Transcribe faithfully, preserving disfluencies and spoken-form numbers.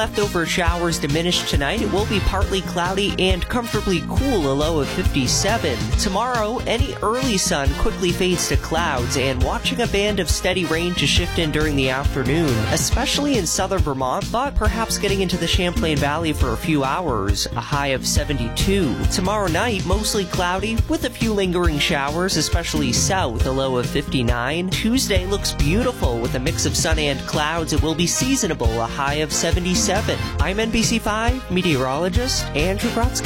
leftover showers diminish tonight. It will be partly cloudy and comfortably cool, a low of fifty-seven. Tomorrow, any early sun quickly fades to clouds, and watching a band of steady rain to shift in during the afternoon, especially in southern Vermont, but perhaps getting into the Champlain Valley for a few hours, a high of seventy-two. Tomorrow night, mostly cloudy with a few lingering showers, especially south, a low of fifty-nine. Tuesday looks beautiful with a mix of sun and clouds. It will be seasonable, a high of seventy-seven. I'm N B C five meteorologist Andrew Grotzky.